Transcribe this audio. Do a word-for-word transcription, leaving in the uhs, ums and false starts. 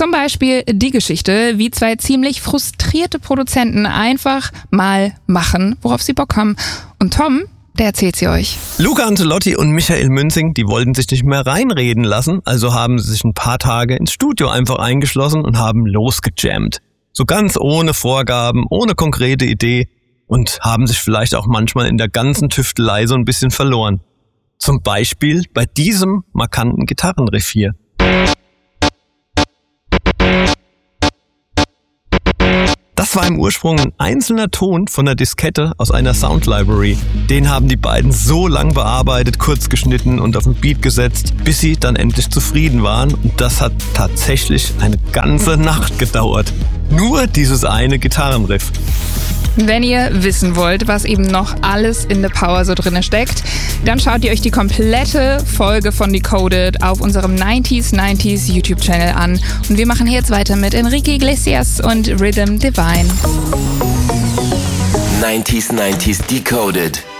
Zum Beispiel die Geschichte, wie zwei ziemlich frustrierte Produzenten einfach mal machen, worauf sie Bock haben. Und Tom, der erzählt sie euch. Luca Ancelotti und Michael Münzing, die wollten sich nicht mehr reinreden lassen, also haben sie sich ein paar Tage ins Studio einfach eingeschlossen und haben losgejammt. So ganz ohne Vorgaben, ohne konkrete Idee und haben sich vielleicht auch manchmal in der ganzen Tüftelei so ein bisschen verloren. Zum Beispiel bei diesem markanten Gitarrenriff hier. Das war im Ursprung ein einzelner Ton von der Diskette aus einer Sound Library. Den haben die beiden so lang bearbeitet, kurz geschnitten und auf den Beat gesetzt, bis sie dann endlich zufrieden waren. Und das hat tatsächlich eine ganze Nacht gedauert. Nur dieses eine Gitarrenriff. Wenn ihr wissen wollt, was eben noch alles in The Power so drin steckt, dann schaut ihr euch die komplette Folge von Decoded auf unserem neunziger neunziger YouTube-Channel an. Und wir machen jetzt weiter mit Enrique Iglesias und Rhythm Divine. neunziger neunziger Decoded.